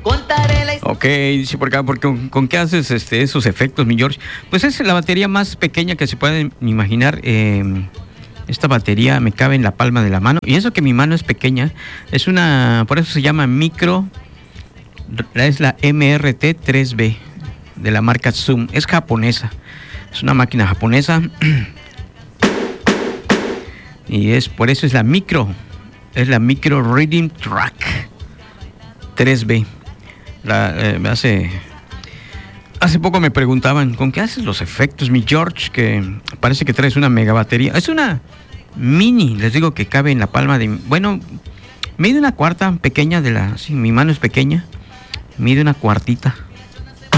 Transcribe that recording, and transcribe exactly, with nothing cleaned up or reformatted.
Contaré la historia. Ok, dice por acá, porque ¿con, con qué haces este, esos efectos, mi George? Pues es la batería más pequeña que se pueden imaginar. Eh, esta batería me cabe en la palma de la mano. Y eso que mi mano es pequeña. Es una, por eso se llama micro. Es la M R T tres B de la marca Zoom. Es japonesa. Es una máquina japonesa. Y es por eso es la micro. Es la micro Rhythm Track tres B. La, eh, hace, hace poco me preguntaban, ¿con qué haces los efectos, mi George? Que parece que traes una mega batería. Es una mini, les digo que cabe en la palma de... Bueno, mide una cuarta pequeña de la... Sí, mi mano es pequeña. Mide una cuartita